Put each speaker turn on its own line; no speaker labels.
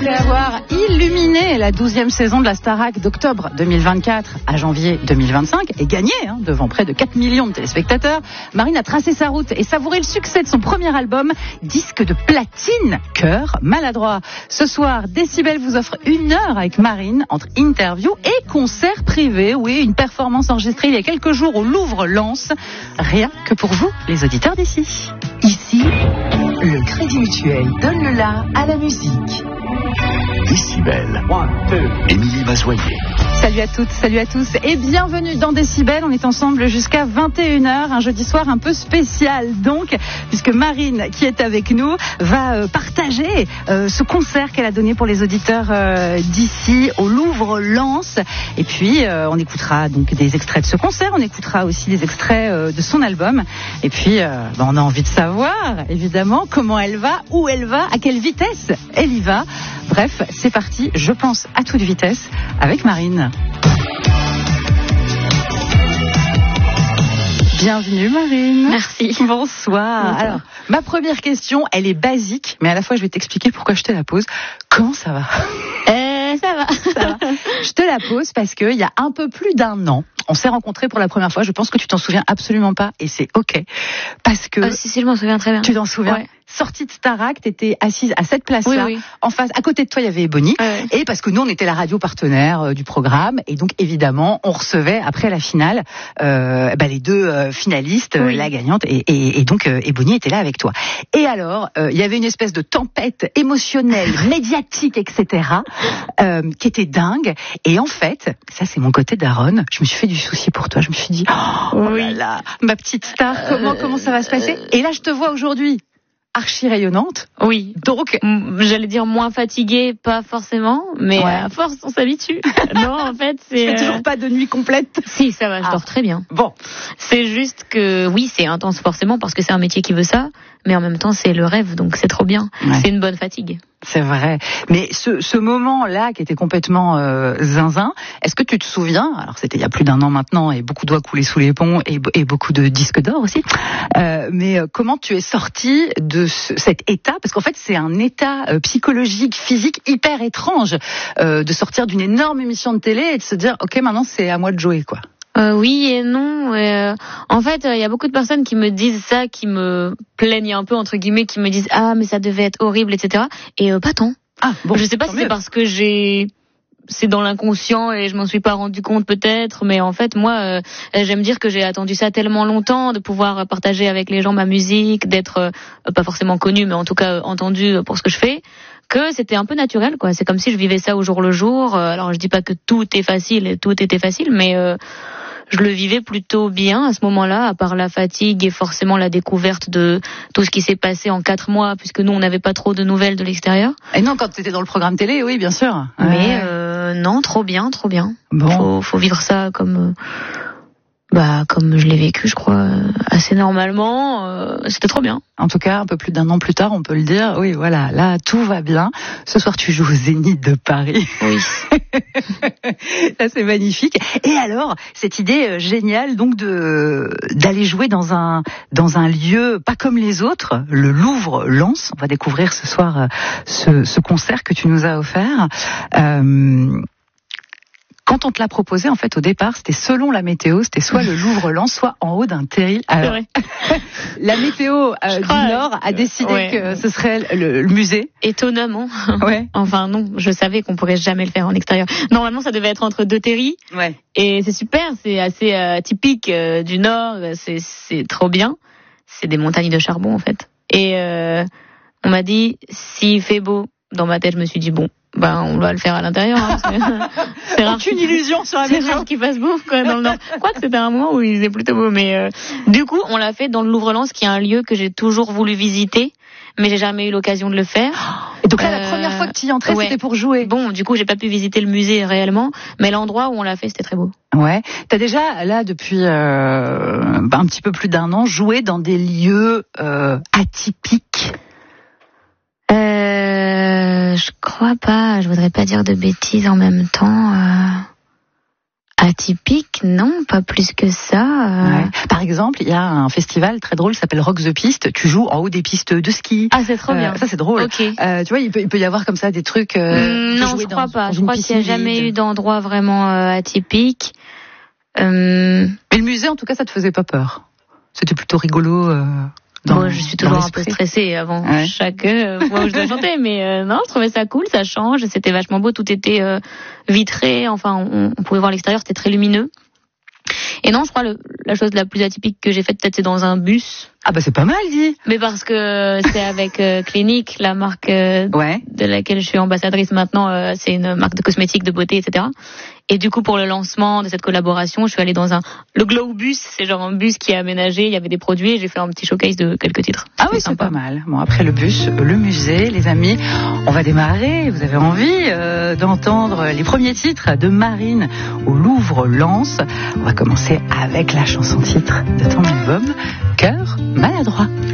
Après avoir illuminé la 12e saison de la Starac d'octobre 2024 à janvier 2025 et gagné devant près de 4 millions de téléspectateurs, Marine a tracé sa route et savouré le succès de son premier album, disque de platine, Cœur maladroit. Ce soir, Décibel vous offre 1 heure avec Marine entre interview et concert privé. Oui, une performance enregistrée il y a quelques jours au Louvre-Lens. Rien que pour vous, les auditeurs d'ici.
Ici, le Crédit Mutuel donne le la à la musique.
Décibel. Émilie Mazoyer.
Salut à toutes, salut à tous et bienvenue dans Décibel. On est ensemble jusqu'à 21h, un jeudi soir un peu spécial donc, puisque Marine, qui est avec nous, va partager ce concert qu'elle a donné pour les auditeurs d'ici au Louvre-Lens. Et puis on écoutera donc des extraits de ce concert, on écoutera aussi des extraits de son album. Et puis on a envie de savoir évidemment comment elle va, où elle va, à quelle vitesse elle y va. Bref, c'est parti, je pense à toute vitesse avec Marine. Bienvenue Marine.
Merci.
Bonsoir. Alors, ma première question, elle est basique, mais à la fois je vais t'expliquer pourquoi je te la pose. Comment ça va ?
Ça va.
Ça va. Je te la pose parce qu'il y a un peu plus d'1 an, on s'est rencontrés pour la première fois. Je pense que tu t'en souviens absolument pas et c'est ok. Parce que...
si, je m'en souviens très bien.
Tu t'en souviens ? Ouais. Sortie de Starac, t'étais assise à cette place-là.
Oui.
En face, à côté de toi, il y avait Ebony.
Ouais.
Et parce que nous, on était la radio partenaire du programme. Et donc, évidemment, on recevait, après la finale, les deux finalistes, la gagnante. Et donc, Ebony était là avec toi. Et alors, il y avait une espèce de tempête émotionnelle, médiatique, etc., qui était dingue. Et en fait, ça, c'est mon côté daronne. Je me suis fait du souci pour toi. Je me suis dit, oh là là, ma petite star, comment ça va se passer ? Et là, je te vois aujourd'hui archi rayonnante.
Oui.
Donc,
j'allais dire moins fatiguée, pas forcément, mais à force, on s'habitue. Non, en fait, c'est...
Tu fais toujours pas de nuit complète ?
Si, ça va, je dors très bien.
Bon.
C'est juste que, oui, c'est intense forcément, parce que c'est un métier qui veut ça, mais en même temps, c'est le rêve, donc c'est trop bien. Ouais. C'est une bonne fatigue.
C'est vrai. Mais ce moment-là qui était complètement zinzin, est-ce que tu te souviens, alors c'était il y a plus d'1 an maintenant et beaucoup d'eau a coulé sous les ponts et beaucoup de disques d'or aussi, mais comment tu es sortie de cet état ? Parce qu'en fait c'est un état psychologique, physique hyper étrange de sortir d'une énorme émission de télé et de se dire ok maintenant c'est à moi de jouer quoi.
Oui et non. En fait, il y a beaucoup de personnes qui me disent ça, qui me plaignent un peu entre guillemets, qui me disent ah mais ça devait être horrible, etc. Et pas tant.
Ah bon.
Je sais pas si c'est parce que c'est dans l'inconscient et je m'en suis pas rendu compte peut-être, mais en fait moi j'aime dire que j'ai attendu ça tellement longtemps de pouvoir partager avec les gens ma musique, d'être pas forcément connue mais en tout cas entendue pour ce que je fais, que c'était un peu naturel quoi. C'est comme si je vivais ça au jour le jour. Alors je dis pas que tout est facile et tout était facile, mais je le vivais plutôt bien à ce moment-là, à part la fatigue et forcément la découverte de tout ce qui s'est passé en 4 mois, puisque nous, on n'avait pas trop de nouvelles de l'extérieur.
Et non, quand tu étais dans le programme télé, oui, bien sûr.
Mais non, trop bien.
Bon.
Faut vivre ça comme je l'ai vécu, je crois, assez normalement. C'était trop bien.
En tout cas, un peu plus d'1 an plus tard, on peut le dire. Oui, voilà, là, tout va bien. Ce soir, tu joues au Zénith de Paris.
Oui.
Ça, c'est magnifique. Et alors, cette idée géniale, donc, d'aller jouer dans un lieu pas comme les autres, le Louvre-Lens. On va découvrir ce soir ce concert que tu nous as offert. Quand on te l'a proposé, en fait, au départ, c'était selon la météo, c'était soit le Louvre-Lens, soit en haut d'un terril. Alors, la météo du Nord a décidé que ce serait le musée.
Étonnamment.
Ouais.
Enfin non, je savais qu'on pourrait jamais le faire en extérieur. Normalement, ça devait être entre 2 terris.
Ouais.
Et c'est super, c'est assez typique du Nord, c'est trop bien. C'est des montagnes de charbon en fait. Et on m'a dit, s'il fait beau, dans ma tête, je me suis dit bon. On va le faire à l'intérieur. C'est rare.
Aucune illusion sur la météo.
C'est rare qu'il fasse beau, quoi, dans le Nord. Quoique c'était un moment où il faisait plutôt beau, mais du coup, on l'a fait dans le Louvre-Lens, qui est un lieu que j'ai toujours voulu visiter, mais j'ai jamais eu l'occasion de le faire.
Et donc là, la première fois que tu y entrais, c'était pour jouer.
Bon, du coup, j'ai pas pu visiter le musée réellement, mais l'endroit où on l'a fait, c'était très beau.
Ouais. T'as déjà, là, depuis un petit peu plus d'1 an, joué dans des lieux atypiques.
Je crois pas, je voudrais pas dire de bêtises en même temps. Atypique, non, pas plus que ça.
Ouais. Par exemple, il y a un festival très drôle qui s'appelle Rock the Piste. Tu joues en haut des pistes de ski.
Ah, c'est trop bien.
Ça, c'est drôle.
Okay.
Tu vois, il peut y avoir comme ça des trucs.
Non, je crois pas. Je crois qu'il n'y a jamais eu d'endroit vraiment atypique.
Mais le musée, en tout cas, ça te faisait pas peur. C'était plutôt rigolo.
Moi, je suis toujours un peu stressée avant chaque fois où je dois chanter, mais non, je trouvais ça cool, ça change, c'était vachement beau, tout était vitré, enfin, on pouvait voir l'extérieur, c'était très lumineux. Et non, je crois la chose la plus atypique que j'ai faite, peut-être, c'est dans un bus.
Ah bah c'est pas mal, dit.
Mais parce que c'est avec Clinique, la marque de laquelle je suis ambassadrice maintenant, c'est une marque de cosmétiques, de beauté, etc. Et du coup, pour le lancement de cette collaboration, je suis allée dans le Glow Bus, c'est genre un bus qui est aménagé, il y avait des produits, et j'ai fait un petit showcase de quelques titres.
Ah oui, c'est pas mal. Bon, après le bus, le musée, les amis, on va démarrer. Vous avez envie d'entendre les premiers titres de Marine au Louvre-Lens. On va commencer avec la chanson titre de ton album, Cœur maladroit.